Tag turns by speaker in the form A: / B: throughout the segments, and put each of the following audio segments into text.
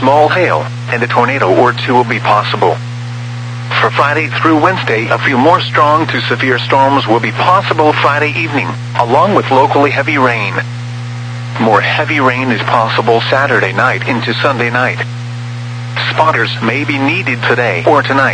A: small hail, and a tornado or two will be possible. For Friday through Wednesday, a few more strong to severe storms will be possible Friday evening, along with locally heavy rain. More heavy rain is possible Saturday night into Sunday night. Spotters may be needed today or tonight.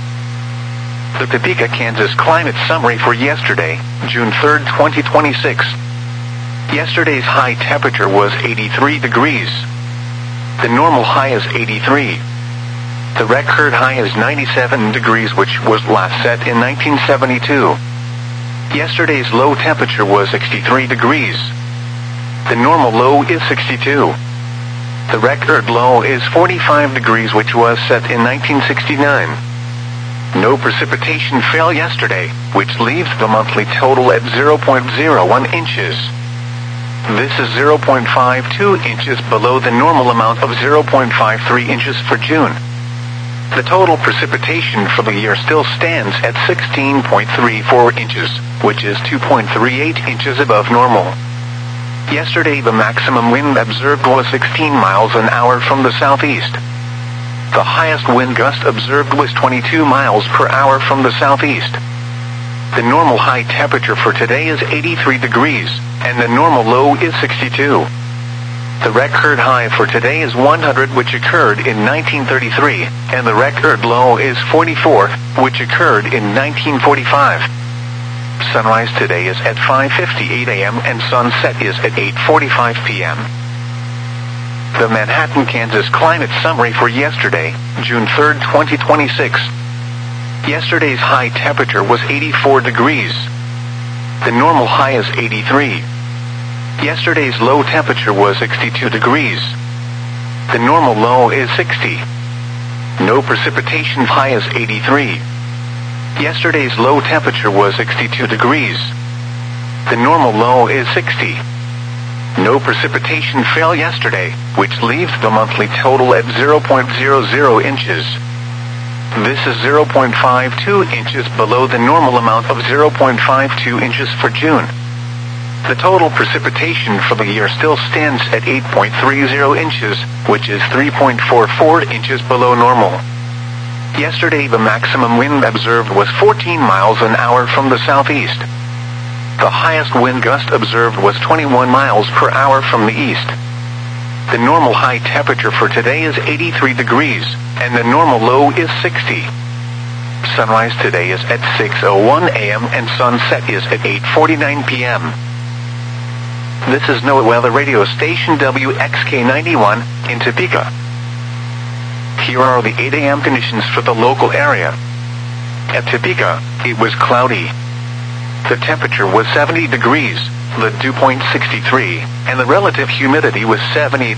A: The Topeka, Kansas climate summary for yesterday, June 3rd, 2026. Yesterday's high temperature was 83 degrees. The normal high is 83. The record high is 97 degrees, which was last set in 1972. Yesterday's low temperature was 63 degrees. The normal low is 62. The record low is 45 degrees, which was set in 1969. No precipitation fell yesterday, which leaves the monthly total at 0.01 inches. This is 0.52 inches below the normal amount of 0.53 inches for June. The total precipitation for the year still stands at 16.34 inches, which is 2.38 inches above normal. Yesterday the maximum wind observed was 16 miles an hour from the southeast. The highest wind gust observed was 22 miles per hour from the southeast. The normal high temperature for today is 83 degrees, and the normal low is 62. The record high for today is 100, which occurred in 1933, and the record low is 44, which occurred in 1945. Sunrise today is at 5:58 a.m. and sunset is at 8:45 p.m. The Manhattan, Kansas climate summary for yesterday, June 3rd, 2026. Yesterday's high temperature was 84 degrees. The normal high is 83. Yesterday's low temperature was 62 degrees. The normal low is 60. No precipitation high is 83. Yesterday's low temperature was 62 degrees. The normal low is 60. No precipitation fell yesterday, which leaves the monthly total at 0.00 inches. This is 0.52 inches below the normal amount of 0.52 inches for June. The total precipitation for the year still stands at 8.30 inches, which is 3.44 inches below normal. Yesterday the maximum wind observed was 14 miles an hour from the southeast. The highest wind gust observed was 21 miles per hour from the east. The normal high temperature for today is 83 degrees, and the normal low is 60. Sunrise today is at 6:01 a.m. and sunset is at 8:49 p.m. This is NOAA Weather Radio Station WXK91 in Topeka. Here are the 8 a.m. conditions for the local area. At Topeka, it was cloudy. The temperature was 70 degrees, the dew point 63, and the relative humidity was 78%.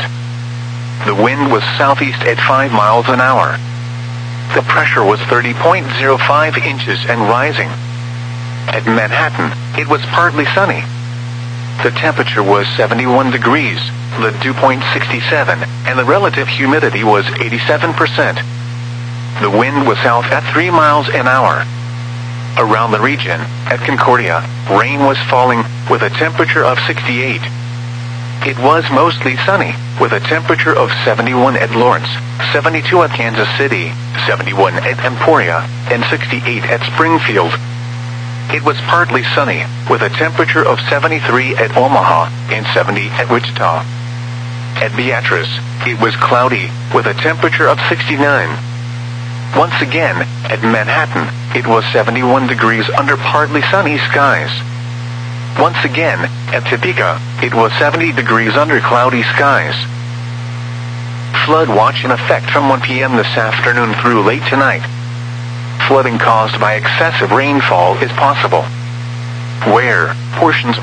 A: The wind was southeast at 5 miles an hour. The pressure was 30.05 inches and rising. At Manhattan, it was partly sunny. The temperature was 71 degrees, the dew point 67, and the relative humidity was 87%. The wind was south at 3 miles an hour. Around the region, at Concordia, rain was falling, with a temperature of 68. It was mostly sunny, with a temperature of 71 at Lawrence, 72 at Kansas City, 71 at Emporia, and 68 at Springfield. It was partly sunny, with a temperature of 73 at Omaha, and 70 at Wichita. At Beatrice, it was cloudy, with a temperature of 69. Once again, at Manhattan, it was 71 degrees under partly sunny skies. Once again, at Topeka, it was 70 degrees under cloudy skies. Flood watch in effect from 1 p.m. this afternoon through late tonight. Flooding caused by excessive rainfall is possible. Where portions